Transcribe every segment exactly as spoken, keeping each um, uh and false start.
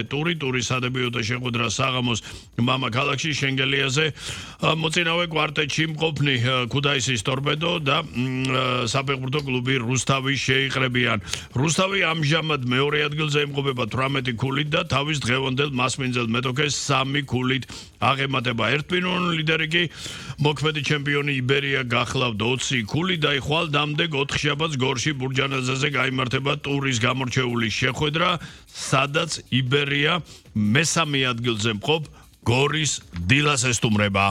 ტური, ტურის სადებიუტო შეხვედრა საღამოს მამა ქალაქში შენგელიაზე. მოწინავე კვარტეტში მყოფნი ქუთაისის ტორპედო და საფეხბურთო კლუბი რუსთავი შეიყრებიან. რუსთავი ამჟამად მეორე ადგილზე იმყოფება თვრამეტი ქულით და თავის დღევანდელ მასპინძელ მეტოქეს სამი ქულით აღემატება. ერთპიროვნული ლიდერი კი მოქმედი ჩემპიონი იბერია გახლავთ ოცი ქულით და იხვალ დამდეგ ოთხშაბათს გორში ბურჯანაძეზე გაიმართება ტურის გამორჩეული შეხვედრა, სადაც იბერია მესამე ადგილზე მყოფ გორის დილას ესტუმრება.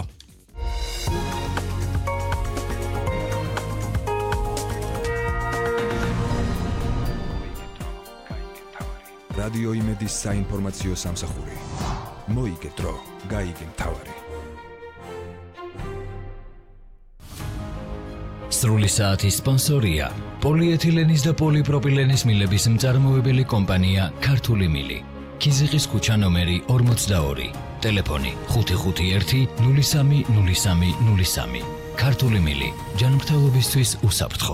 რადიო იმედის საინფორმაციო სამსახური. მოიგე დრო, გაიგე მთავარი. სრული საათის სპონსორია პოლიეთილენის და პოლიპროპილენის მილების მწარმოებელი კომპანია ქართული მილი. ქიზიყის ქუჩა ნომერი ორმოცდაორი. ტელეფონი ხუთი ხუთი ერთი ნული სამი ნული სამი ნული სამი. ქართული მილი. ჯანმრთელობისთვის უსაფრთხო.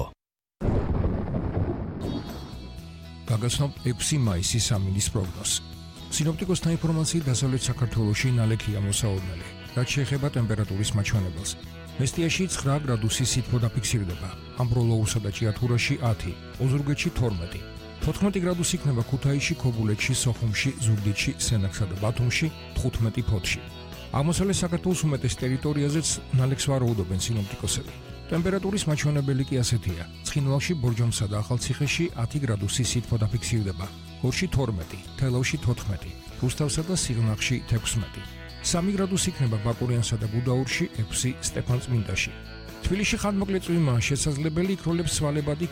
გაგაცნობ ექვსი მაისის სამინის პროგნოზს. სინოპტიკოსთა ინფორმაციით დასავლეთ საქართველოში ნალექია მოსაოდნელი, რაც შეეხება ტემპერატურის მაჩვენებელს. მესტიაში ცხრა გრადუსი სითბო დაფიქსირდება, ამბროლოურსა და ჭიათურაში ათი, ოზურგეთში თორმეტი. თოთხმეტი გრადუსი იქნება ქუთაისში, ქობულეთში, სოხუმში, ზუგდიდში, სენაკსა და ბათუმში, თხუთმეტი ფოთში. აღმოსავლეთ საქართველოს უმეტეს ტერიტორიაზეც ნალექს ვარაუდობენ სინოპტიკოსები. ტემპერატურის მაჩვენებელი კი ასეთია: ცხინვალში, ბორჯომსა და ახალციხეში ათი გრადუსი სითბო დაფიქსირდება, გორში თორმეტი, თელავში თოთხმეტი, რუსთავსა და სიღნაღში თექვსმეტი. სამი გრადუსი იქნება ბაკურიანსა და გუდაურში, ექვსი სტეფანწმინდაში. თბილისში ხანმოკლე წვიმაა შესაძლებელი, იქროლებს სვალებადი